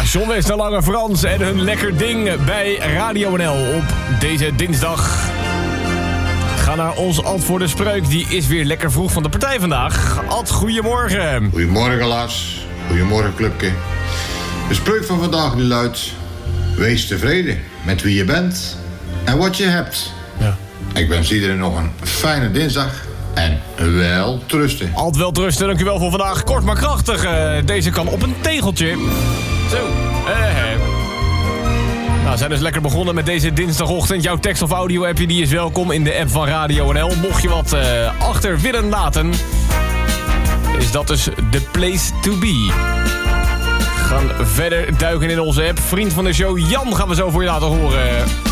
John Wester, Lange Frans en hun lekker ding bij Radio NL op deze dinsdag. Ga naar ons Ad voor de spreuk. Die is weer lekker vroeg van de partij vandaag. Ad, goedemorgen. Goedemorgen Lars. Goedemorgen clubje. De spreuk van vandaag die luidt: wees tevreden met wie je bent en wat je hebt. Ja. Ik wens iedereen nog een fijne dinsdag en wel trusten. Ad, wel trusten, dankjewel voor vandaag. Kort maar krachtig. Deze kan op een tegeltje. Zo. Nou, we zijn dus lekker begonnen met deze dinsdagochtend. Jouw tekst- of audio-appje die is welkom in de app van Radio NL. Mocht je wat achter willen laten, is dat dus the place to be. We gaan verder duiken in onze app. Vriend van de show Jan gaan we zo voor je laten horen.